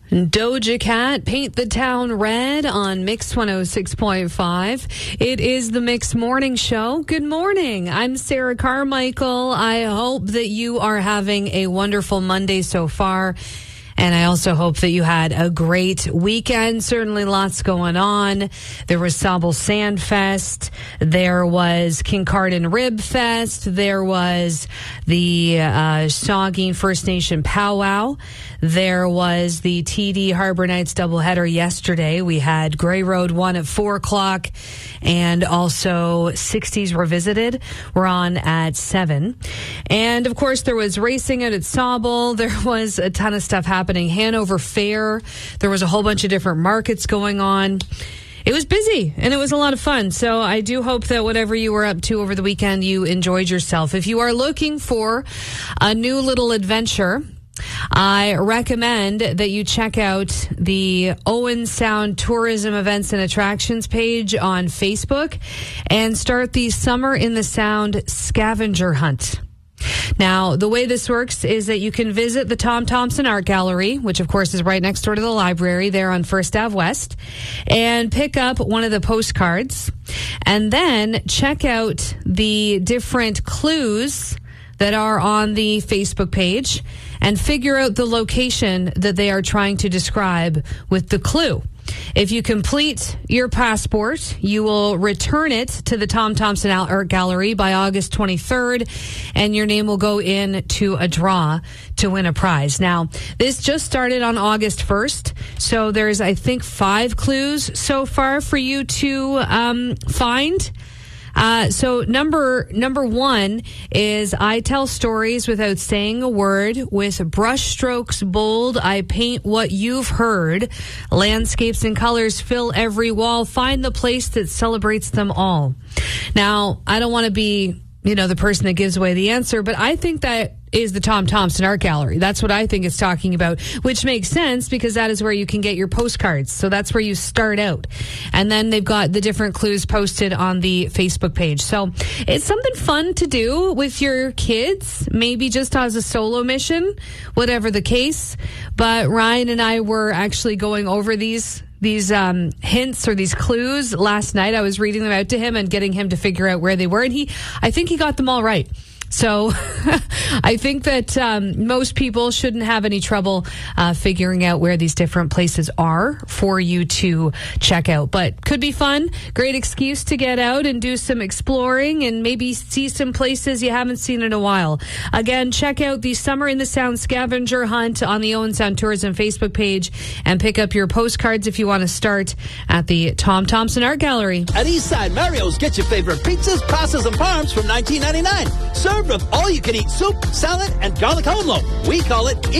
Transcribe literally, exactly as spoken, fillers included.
Doja Cat, Paint the Town Red on Mix one oh six point five. It is the Mix Morning Show. Good morning. I'm Sarah Carmichael. I hope that you are having a wonderful Monday so far. And I also hope that you had a great weekend. Certainly lots going on. There was Sauble Sand Fest. There was Kincardine Rib Fest. There was the uh, Saugeen First Nation Powwow. There was the T D Harbor Nights doubleheader yesterday. We had Grey Road one at four o'clock and also sixties Revisited. We're on at seven. And, of course, there was racing out at Sauble. There was a ton of stuff happening. Hanover Fair. There was a whole bunch of different markets going on. It was busy and it was a lot of fun. So I do hope that whatever you were up to over the weekend, you enjoyed yourself. If you are looking for a new little adventure, I recommend that you check out the Owen Sound Tourism Events and Attractions page on Facebook and start the Summer in the Sound scavenger hunt. Now, the way this works is that you can visit the Tom Thompson Art Gallery, which of course is right next door to the library there on First Avenue West, and pick up one of the postcards and then check out the different clues that are on the Facebook page and figure out the location that they are trying to describe with the clue. If you complete your passport, you will return it to the Tom Thompson Art Gallery by August twenty-third, and your name will go in to a draw to win a prize. Now, this just started on August first, so there's, I think, five clues so far for you to um, find. Uh, so number number one is I tell stories without saying a word. With brushstrokes bold, I paint what you've heard. Landscapes and colors fill every wall. Find the place that celebrates them all. Now, I don't want to be, you know, the person that gives away the answer, but I think that is the Tom Thompson Art Gallery. That's what I think it's talking about, which makes sense because that is where you can get your postcards. So that's where you start out. And then they've got the different clues posted on the Facebook page. So it's something fun to do with your kids, maybe just as a solo mission, whatever the case. But Ryan and I were actually going over these these um, hints or these clues last night. I was reading them out to him and getting him to figure out where they were. And he, I think he got them all right. So I think that um, most people shouldn't have any trouble uh, figuring out where these different places are for you to check out. But could be fun. Great excuse to get out and do some exploring and maybe see some places you haven't seen in a while. Again, check out the Summer in the Sound scavenger hunt on the Owen Sound Tourism Facebook page and pick up your postcards if you want to start at the Tom Thompson Art Gallery. At Eastside Mario's, get your favorite pizzas, pastas, and parms from nineteen ninety-nine. Served with all-you-can-eat soup, salad, and garlic homelo. We call it